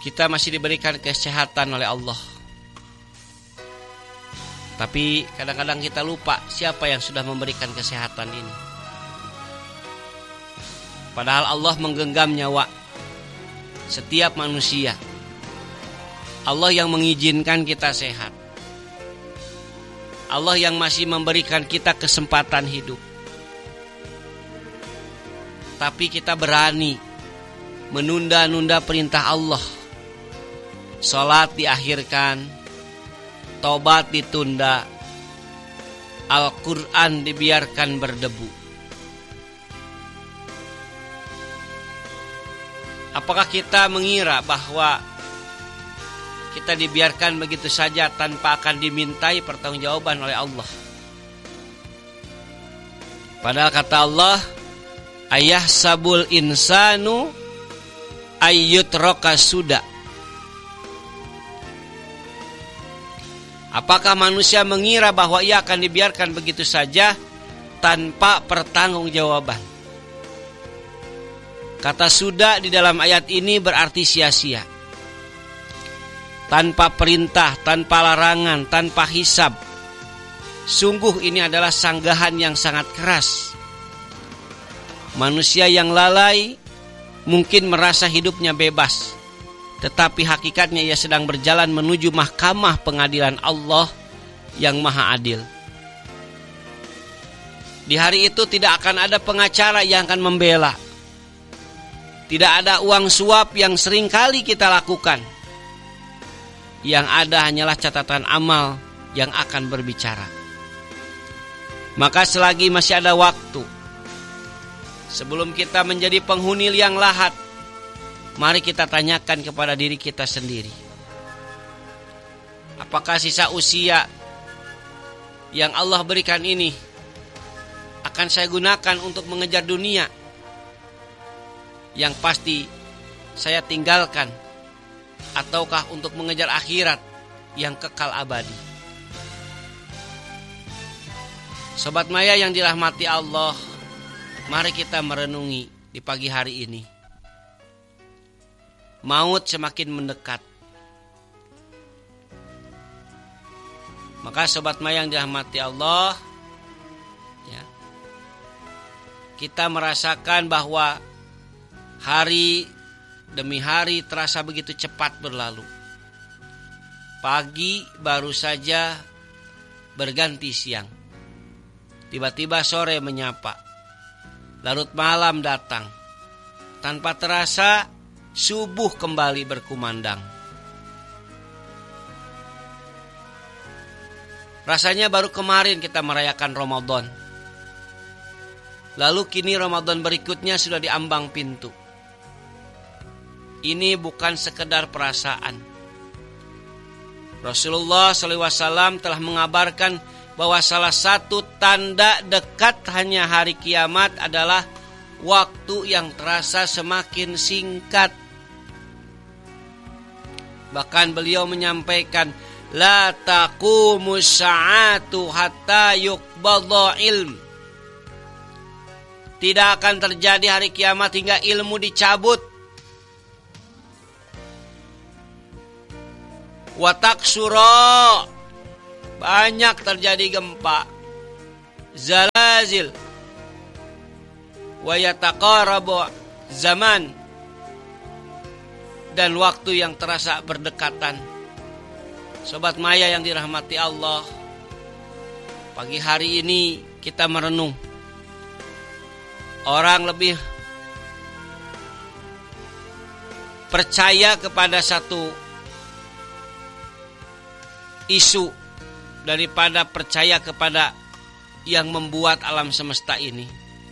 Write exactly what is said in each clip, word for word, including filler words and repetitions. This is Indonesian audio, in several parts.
Kita masih diberikan kesehatan oleh Allah. Tapi kadang-kadang kita lupa siapa yang sudah memberikan kesehatan ini. Padahal Allah menggenggam nyawa setiap manusia. Allah yang mengizinkan kita sehat. Allah yang masih memberikan kita kesempatan hidup. Tapi kita berani menunda-nunda perintah Allah. Salat diakhirkan, tobat ditunda, Al-Quran dibiarkan berdebu. Apakah kita mengira bahwa kita dibiarkan begitu saja tanpa akan dimintai pertanggungjawaban oleh Allah? Padahal kata Allah, ayahsabul insanu ayyutraka suda. Apakah manusia mengira bahwa ia akan dibiarkan begitu saja tanpa pertanggungjawaban? Kata sudah di dalam ayat ini berarti sia-sia. Tanpa perintah, tanpa larangan, tanpa hisab. Sungguh ini adalah sanggahan yang sangat keras. Manusia yang lalai mungkin merasa hidupnya bebas, tetapi hakikatnya ia sedang berjalan menuju mahkamah pengadilan Allah yang maha adil. Di hari itu tidak akan ada pengacara yang akan membela. Tidak ada uang suap yang sering kali kita lakukan. Yang ada hanyalah catatan amal yang akan berbicara. Maka selagi masih ada waktu, sebelum kita menjadi penghuni liang lahat, mari kita tanyakan kepada diri kita sendiri. Apakah sisa usia yang Allah berikan ini akan saya gunakan untuk mengejar dunia yang pasti saya tinggalkan, ataukah untuk mengejar akhirat yang kekal abadi? Sobat Maya yang dirahmati Allah, mari kita merenungi di pagi hari ini. Maut semakin mendekat. Maka Sobat Maya yang dirahmati Allah, ya, kita merasakan bahwa hari demi hari terasa begitu cepat berlalu. Pagi baru saja berganti siang. Tiba-tiba sore menyapa. Larut malam datang. Tanpa terasa subuh kembali berkumandang. Rasanya baru kemarin kita merayakan Ramadan. Lalu kini Ramadan berikutnya sudah diambang pintu. Ini bukan sekedar perasaan. Rasulullah shallallahu alaihi wasallam telah mengabarkan bahwa salah satu tanda dekat hanya hari kiamat adalah waktu yang terasa semakin singkat. Bahkan beliau menyampaikan, la taqumus sa'atu hatta yuqbadha ilm. Tidak akan terjadi hari kiamat hingga ilmu dicabut. Watak suro, banyak terjadi gempa, zalazil, wayataqarabu zaman, dan waktu yang terasa berdekatan. Sobat Maya yang dirahmati Allah, pagi hari ini kita merenung. Orang lebih percaya kepada satu isu daripada percaya kepada yang membuat alam semesta ini.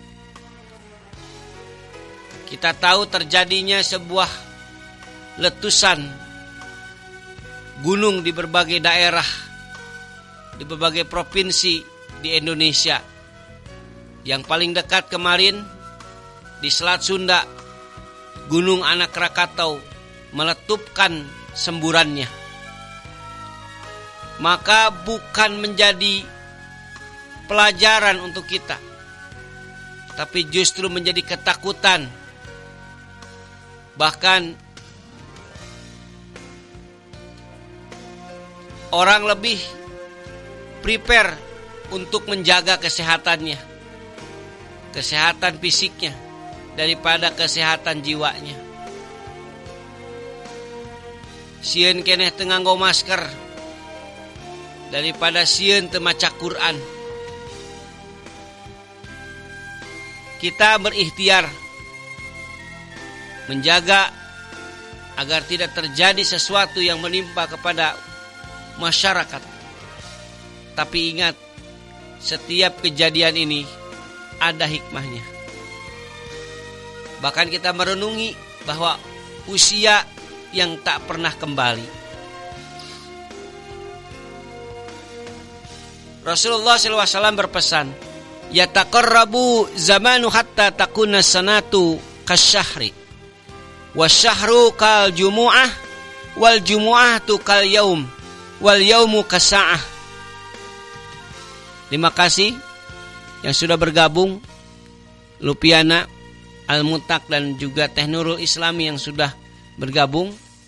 Kita tahu terjadinya sebuah letusan gunung di berbagai daerah, di berbagai provinsi di Indonesia. Yang paling dekat kemarin di Selat Sunda, Gunung Anak Krakatau meletupkan semburannya. Maka bukan menjadi pelajaran untuk kita, tapi justru menjadi ketakutan. Bahkan orang lebih prepare untuk menjaga kesehatannya, kesehatan fisiknya daripada kesehatan jiwanya. Sieun keneh teu nganggo masker daripada sieun teu maca Quran. Kita berikhtiar menjaga agar tidak terjadi sesuatu yang menimpa kepada masyarakat. Tapi ingat, setiap kejadian ini ada hikmahnya. Bahkan kita merenungi bahwa usia yang tak pernah kembali. Rasulullah shallallahu alaihi wasallam berpesan, yataqarrabu zamanu hatta takuna sanatu kasyahri, wasyahru kal jumu'ah, wal jumu'ahtu kal yaum, wal yaumu kasa'ah. Terima kasih yang sudah bergabung, Lupiana, Al-Mutak dan juga Teh Nurul Islami yang sudah bergabung.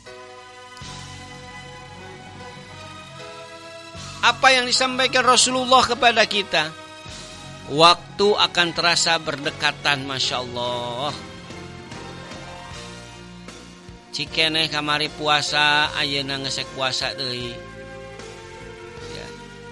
Apa yang disampaikan Rasulullah kepada kita, waktu akan terasa berdekatan. Masya Allah. Cikeneh kamari puasa, ayeuna ngesek puasa deui. Ya.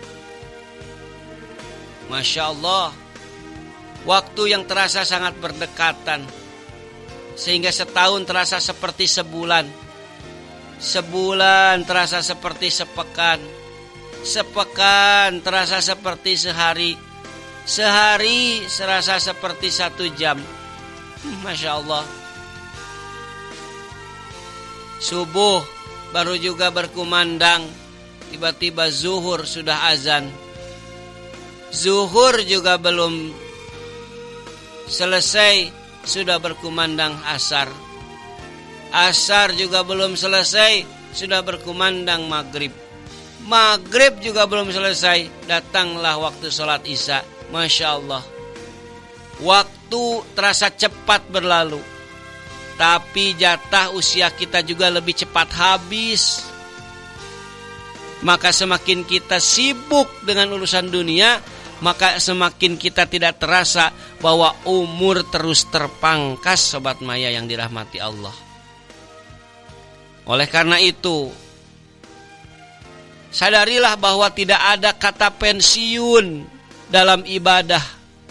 Masya Allah. Waktu yang terasa sangat berdekatan, sehingga setahun terasa seperti sebulan, sebulan terasa seperti sepekan, sepekan terasa seperti sehari, sehari serasa seperti satu jam. Masya Allah. Subuh baru juga berkumandang, tiba-tiba zuhur sudah azan. Zuhur juga belum selesai, sudah berkumandang asar. Asar juga belum selesai, sudah berkumandang maghrib. Maghrib juga belum selesai, datanglah waktu sholat isya. Masya Allah. Waktu terasa cepat berlalu, tapi jatah usia kita juga lebih cepat habis. Maka semakin kita sibuk dengan urusan dunia, maka semakin kita tidak terasa bahwa umur terus terpangkas, Sobat Maya yang dirahmati Allah. Oleh karena itu, sadarilah bahwa tidak ada kata pensiun dalam ibadah.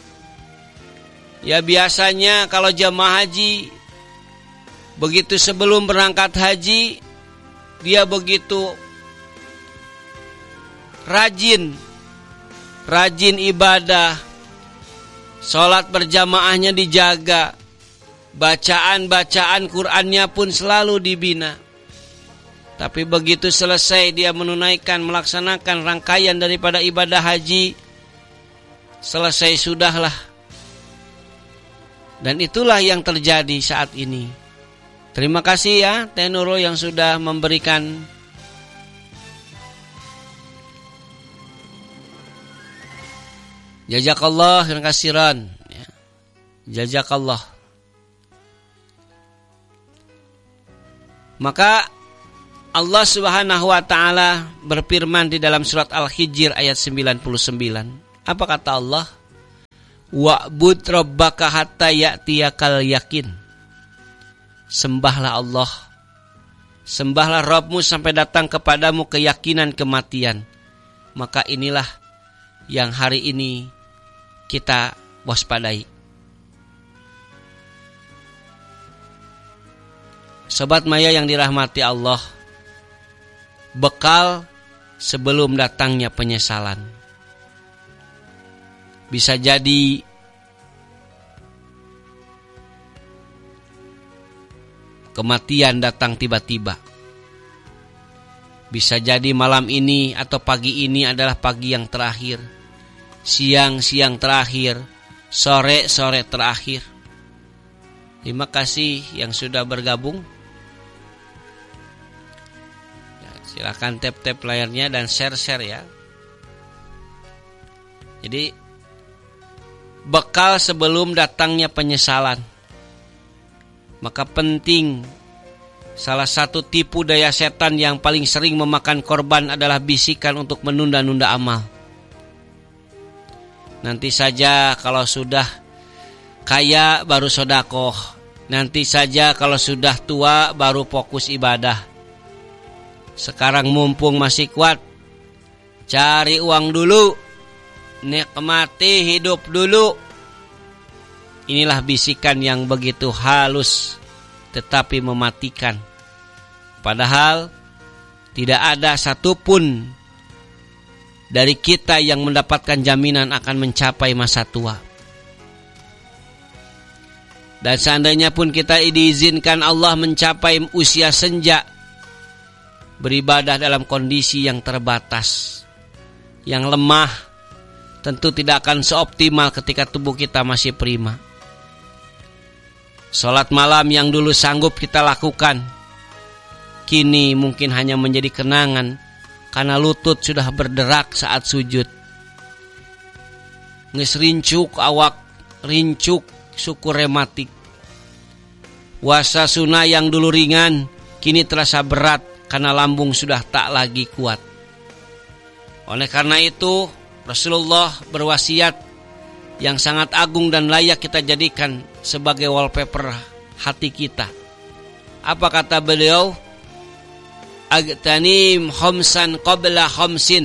Ya biasanya kalau jamaah haji, begitu sebelum berangkat haji, dia begitu rajin, rajin ibadah, sholat berjamaahnya dijaga, bacaan-bacaan Qur'annya pun selalu dibina. Tapi begitu selesai dia menunaikan, melaksanakan rangkaian daripada ibadah haji, selesai sudahlah. Dan itulah yang terjadi saat ini. Terima kasih ya Teh Nurul yang sudah memberikan jazakallah khairan katsiran ya. Jazakallah. Maka Allah Subhanahu wa taala berfirman di dalam surat Al-Hijr ayat sembilan puluh sembilan. Apa kata Allah? Wa'bud rabbaka hatta ya'tiyakal yakin. Sembahlah Allah, sembahlah Rabbmu sampai datang kepadamu keyakinan kematian. Maka inilah yang hari ini kita waspadai. Sobat Maya yang dirahmati Allah, bekal sebelum datangnya penyesalan. Bisa jadi kematian datang tiba-tiba. Bisa jadi malam ini atau pagi ini adalah pagi yang terakhir, siang-siang terakhir, sore-sore terakhir. Terima kasih yang sudah bergabung. Ya, silakan tap-tap layarnya dan share-share ya. Jadi bekal sebelum datangnya penyesalan. Maka penting salah satu tipu daya setan yang paling sering memakan korban adalah bisikan untuk menunda-nunda amal. Nanti saja kalau sudah kaya baru sedekah. Nanti saja kalau sudah tua baru fokus ibadah. Sekarang mumpung masih kuat, cari uang dulu, nikmati hidup dulu. Inilah bisikan yang begitu halus tetapi mematikan. Padahal tidak ada satupun dari kita yang mendapatkan jaminan akan mencapai masa tua. Dan seandainya pun kita diizinkan Allah mencapai usia senja, beribadah dalam kondisi yang terbatas, yang lemah, tentu tidak akan seoptimal ketika tubuh kita masih prima. Salat malam yang dulu sanggup kita lakukan, kini mungkin hanya menjadi kenangan karena lutut sudah berderak saat sujud. Nges rincuk awak, rincuk suku rematik. Puasa sunnah yang dulu ringan, kini terasa berat karena lambung sudah tak lagi kuat. Oleh karena itu, Rasulullah berwasiat yang sangat agung dan layak kita jadikan sebagai wallpaper hati kita. Apa kata beliau? Agtanim khamsan qabla khamsin,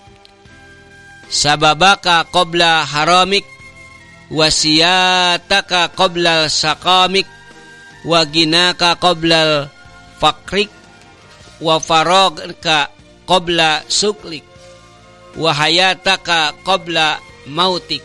sababaka qabla haramik, wasiyataka qabla saqamik, wa ginaka qabla fakrik, wa faragka qabla suklik, wa hayataka qabla mautik.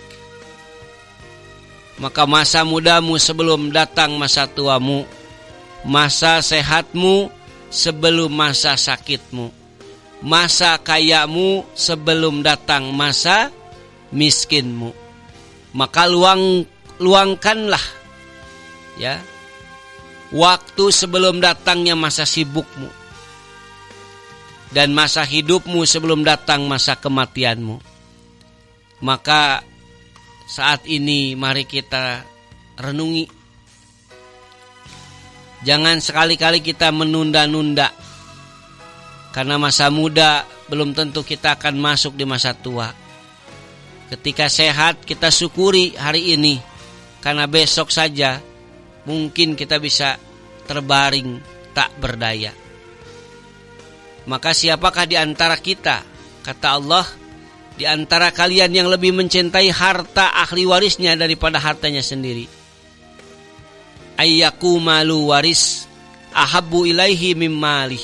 Maka masa mudamu sebelum datang masa tuamu, masa sehatmu sebelum masa sakitmu, masa kayamu sebelum datang masa miskinmu. Maka luang luangkanlah ya waktu sebelum datangnya masa sibukmu, dan masa hidupmu sebelum datang masa kematianmu. Maka saat ini mari kita renungi. Jangan sekali-kali kita menunda-nunda, karena masa muda belum tentu kita akan masuk di masa tua. Ketika sehat kita syukuri hari ini, karena besok saja mungkin kita bisa terbaring tak berdaya. Maka siapakah di antara kita, kata Allah, di antara kalian yang lebih mencintai harta ahli warisnya daripada hartanya sendiri? Ayyaku malu waris ahabbu ilaihi mimmalih.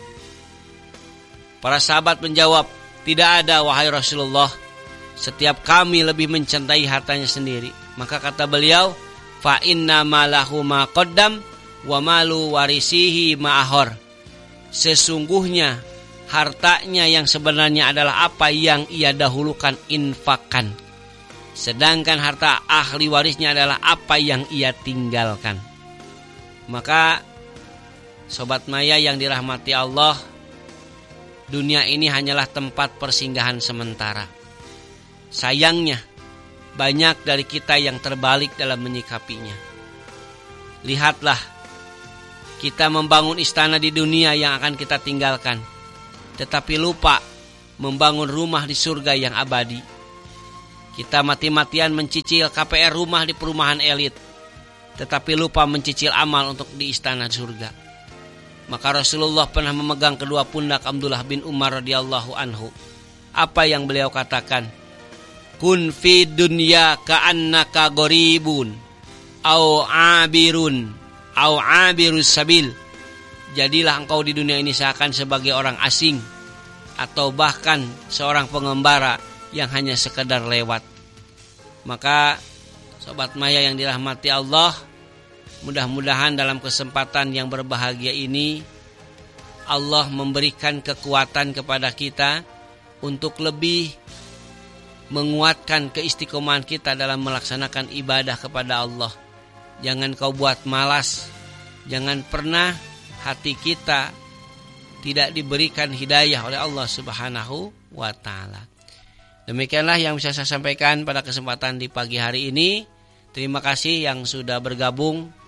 Para sahabat menjawab, tidak ada wahai Rasulullah, setiap kami lebih mencintai hartanya sendiri. Maka kata beliau, fa inna malahu ma qaddam wa malu warisihi ma ahor. Sesungguhnya hartanya yang sebenarnya adalah apa yang ia dahulukan infakkan, sedangkan harta ahli warisnya adalah apa yang ia tinggalkan. Maka Sobat Maya yang dirahmati Allah, dunia ini hanyalah tempat persinggahan sementara. Sayangnya banyak dari kita yang terbalik dalam menyikapinya. Lihatlah, kita membangun istana di dunia yang akan kita tinggalkan, tetapi lupa membangun rumah di surga yang abadi. Kita mati-matian mencicil K P R rumah di perumahan elit, tetapi lupa mencicil amal untuk di istana surga. Maka Rasulullah pernah memegang kedua pundak Abdullah bin Umar radhiyallahu anhu. Apa yang beliau katakan? Kun fi dunya ka'annaka gharibun au abirun au abirus sabil. Jadilah engkau di dunia ini seakan sebagai orang asing, atau bahkan seorang pengembara yang hanya sekedar lewat. Maka Sobat Maya yang dirahmati Allah, mudah-mudahan dalam kesempatan yang berbahagia ini Allah memberikan kekuatan kepada kita untuk lebih menguatkan keistiqomahan kita dalam melaksanakan ibadah kepada Allah. Jangan kau buat malas, jangan pernah hati kita tidak diberikan hidayah oleh Allah Subhanahu wa ta'ala. Demikianlah yang bisa saya sampaikan pada kesempatan di pagi hari ini. Terima kasih yang sudah bergabung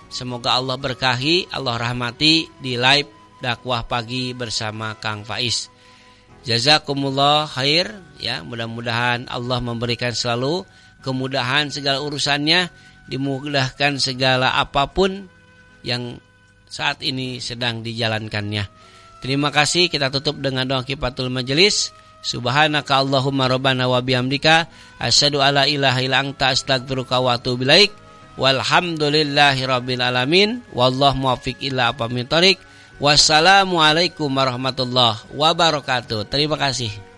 Semoga Allah berkahi, Allah rahmati di live dakwah pagi bersama Kang Faiz. Jazakumullah khair ya, mudah-mudahan Allah memberikan selalu kemudahan segala urusannya, dimudahkan segala apapun yang saat ini sedang dijalankannya. Terima kasih, kita tutup dengan doa kifatul majelis. Subhanaka Allahumma rabbana wa bihamdika asyhadu alla ilaha illa anta astaghfiruka wa atubu ilaik. Walhamdulillahi rabbil alamin. Wallahu muwaffiq ila aqwamit thoriq. Wassalamualaikum warahmatullahi wabarakatuh. Terima kasih.